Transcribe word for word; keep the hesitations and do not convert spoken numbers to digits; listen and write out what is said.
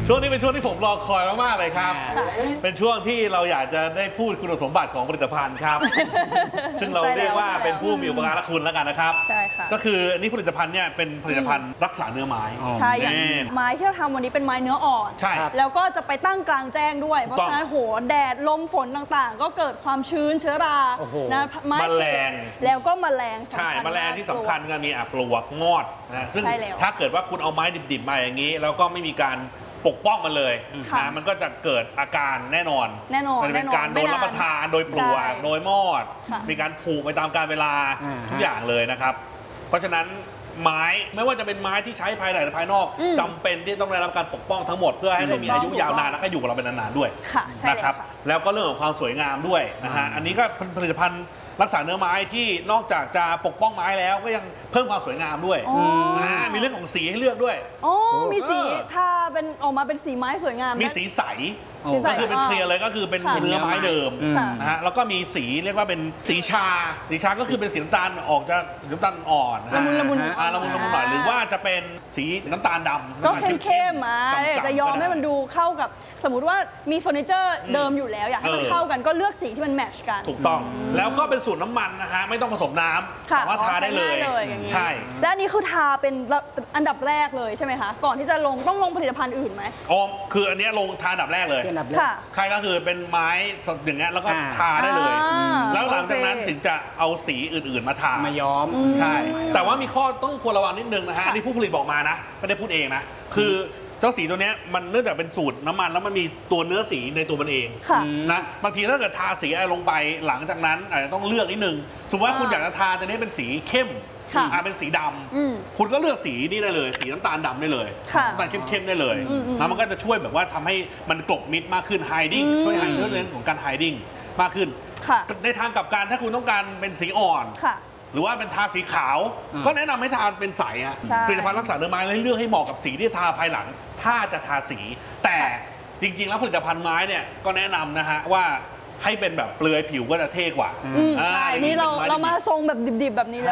ช่วงนี้เป็นช่วงที่ผมรอคอยมากๆเลยครับเป็นช่วงที่เราอยากจะได้พูดคุณสมบัติของผลิตภัณฑ์ครับซึ่งเราเรียกว่าเป็นผู้มีอุปการะคุณแล้วกันนะครับใช่ค่ะก็คืออันนี้ผลิตภัณฑ์เนี่ยเป็นผลิตภัณฑ์รักษาเนื้อไม้ใช่อย่างไม้ที่เราทำวันนี้เป็นไม้เนื้ออ่อนใช่แล้วก็จะไปตั้งกลางแจ้งด้วยเพราะฉะนั้นโหแดดลมฝนต่างๆ ก็เกิดความชื้นเชื้อรานะไม้แมลงแล้วก็แมลงใช่แมลงที่สำคัญก็มีปลวกงอดนะซึ่งถ้าเกิดว่าคุณเอาไม้ดิบๆมาอย่างนี้แล้วก็ไม่มีการปกป้องมันเลยนะมันก็จะเกิดอาการแน่นอนแน่นอนมันจะเป็นการโดนรับประทานโดยปลวกโดยมอดมีการผูกไปตามกาลเวลาทุกอย่างเลยนะครับเพราะฉะนั้นไม้ไม่ว่าจะเป็นไม้ที่ใช้ภายในหรือภายนอกจำเป็นที่ต้องได้รับการปกป้องทั้งหมดเพื่อให้ได้มีอายุยาวนานและก็อยู่กับเราเป็นนานๆด้วยนะครับแล้วก็เรื่องของความสวยงามด้วยนะฮะอันนี้ก็เป็นผลิตภัณฑ์รักษาเนื้อไม้ที่นอกจากจะปกป้องไม้แล้วก็ยังเพิ่มความสวยงามด้วยมีเรื่องของสีให้เลือกด้วยอ๋อมีสีถ้าเป็นออกมาเป็นสีไม้สวยงามมีสีใสก็คือเป็นเคลียร์เลยก็คือเป็นเนื้อไม้เดิมนะฮะแล้วก็มีสีเรียกว่าเป็นสีชาสีชาก็คือเป็นสีน้ำตาลออกจากน้ำตาลอ่อนละมุนละมุนละมุนละมุนหน่อยหรือว่าจะเป็นสีน้ำตาลดำก็เข้มๆมาจะยอมให้มันดูเข้ากับสมมุติว่ามีเฟอร์นิเจอร์เดิมอยู่แล้วอยากให้มันเข้ากันก็เลือกสีที่มันแมทช์กันถูกต้องแล้วก็เป็นสูตรน้ำมันนะฮะไม่ต้องผสมน้ำสามารถทาได้เลยใช่และอันนี้คือทาเป็นอันดับแรกเลยใช่ไหมคะก่อนที่จะลงต้องลงผลิตภัณฑ์อื่นไหมอ๋อคืออันนี้ลงทาอันดับแรกเลยใครก็คือเป็นไม้สดอย่างเงี้ยแล้วก็ทาได้เลยแล้วหลังจากนั้นถึงจะเอาสีอื่นๆมาทามาย้อมใช่แต่ว่ามีข้อต้องควรระวังนิดนึงนะฮะอันนี้ผู้ผลิตบอกมานะไม่ได้พูดเองนะคือเจ้าสีตัวนี้มันเนื่องจากเป็นสูตรน้ำมันแล้วมันมีตัวเนื้อสีในตัวมันเองนะบางทีถ้าเกิดทาสีอะไรลงไปหลังจากนั้นอาจจะต้องเลือกนิดนึงสมมติว่าคุณอยากจะทาตัวนี้เป็นสีเข้มอ่าเป็นสีดำคุณก็เลือกสีนี้ได้เลยสีน้ำตาลดำได้เลยน้ำตาลเข้มๆได้เลยแล้วมันก็จะช่วยแบบว่าทำให้มันกลบมิดมากขึ้น hiding ช่วย hiding เรื่องของการ hiding มากขึ้นในทางกลับกันถ้าคุณต้องการเป็นสีอ่อนหรือว่าเป็นทาสีขาวก็แนะนำให้ทาเป็นใสฮะผลิตภัณฑ์รักษาเนื้อไม้เลือกให้เหมาะกับสีที่ทาภายหลังถ้าจะทาสีแต่จริงๆแล้วผลิตภัณฑ์ไม้เนี่ยก็แนะนำนะฮะว่าให้เป็นแบบเปลือยผิวก็จะเท่กว่าใช่นี่เราเรามาทรงแบบดิบๆแบบนี้